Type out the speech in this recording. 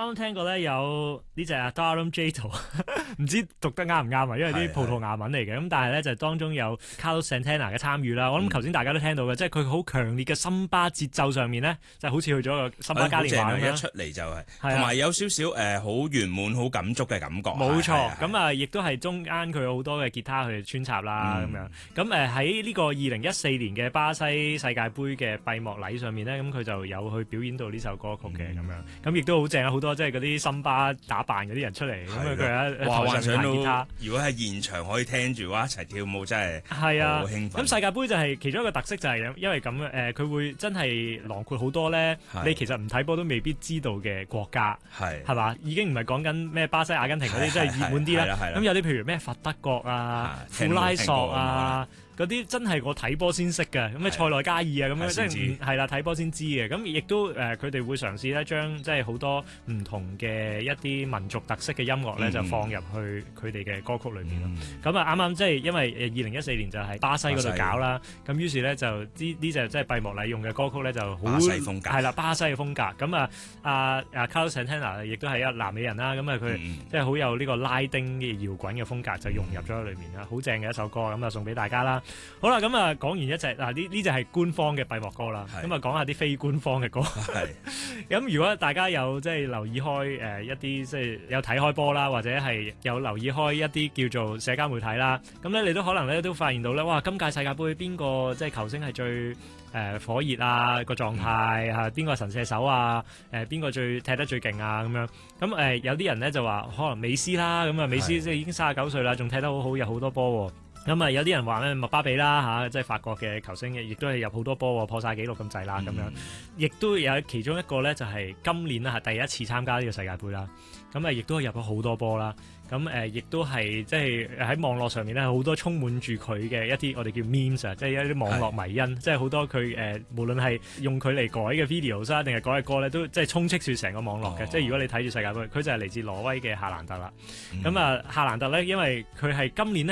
啱聽過咧有呢隻 Darum Jato， 唔知讀得啱唔啱啊？因為啲葡萄牙文嚟嘅，咁但係咧就當中有 Carlos Santana 嘅參與啦。我諗頭先大家都聽到嘅，即係佢好強烈嘅森巴節奏上面咧，就好似去咗個森巴嘉年華咁樣。 一出嚟就係，同埋有少少好圓滿、好感觸嘅感覺。 冇錯，咁啊，亦都係中間佢有好多嘅吉他去穿插啦，咁樣。咁喺呢個2014年嘅巴西世界盃嘅閉幕禮上面咧，咁佢就有去表演到呢首歌曲嘅咁樣。咁亦都好正啊！好多即係嗰啲森巴打扮嗰啲人出嚟，咁佢喺台上彈吉他。 如果喺現場可以聽住嘅話，一齊跳舞真係好興奮。 咁世界盃就係其中一個特色，就係因為咁佢會真係囊括好多咧，你其實唔睇波都未必知道嘅國家，係嘛？已經唔係講緊咩巴西、阿根廷嗰啲，即係熱門啲啦。咁有啲譬如咩佛德國啊、庫拉索啊。嗰啲真係我睇波先識嘅，咁塞內加爾啊咁樣，即係係啦睇波先知嘅。咁亦都佢哋會嘗試咧將即係好多唔同嘅一啲民族特色嘅音樂咧，就放入去佢哋嘅歌曲裏面咯。咁啊啱啱即係因為2014年就係巴西嗰度搞啦，咁於是咧就呢隻即係閉幕禮用嘅歌曲咧就好巴西風格， 係啦巴西嘅風格。咁阿 Carlos Santana 亦都係一南美人啦，咁佢即係好有呢個拉丁嘅搖滾嘅風格就融入咗喺裏面啦，好正嘅一首歌，咁啊送俾大家啦。好啦，咁啊講完一隻呢隻係官方嘅閉幕歌啦，咁啊講下啲非官方嘅歌。咁如果大家有即係留意開一啲即係有睇開波啦，或者係有留意開一啲叫做社交媒體啦，咁咧你都可能咧都發現到咧，哇！今屆世界盃邊個即係球星係最火熱啊個狀態啊，邊個神射手啊，邊個最踢得最勁啊咁樣。咁有啲人咧就話可能美斯啦，咁啊美斯即係已經39歲啦，仲踢得好好，有好多波喎。咁啊有啲人話咧麥巴比啦嚇，即係法國嘅球星，亦都係入好多波喎，破晒紀錄咁滯啦咁樣。亦都有其中一個咧就係今年啦係第一次參加呢個世界盃啦，咁啊亦都入咗好多波啦。咁亦都係即係喺網絡上面咧，好多充滿住佢嘅一啲我哋叫 memes 啊，即係一啲網絡迷因，即係好多佢無論係用佢嚟改嘅 videos 啊，定係改嘅歌咧，都即係充斥住成個網絡嘅。即係如果你睇住世界盃，佢就係嚟自挪威嘅夏蘭特啦。咁夏蘭特咧，因為佢係今年咧。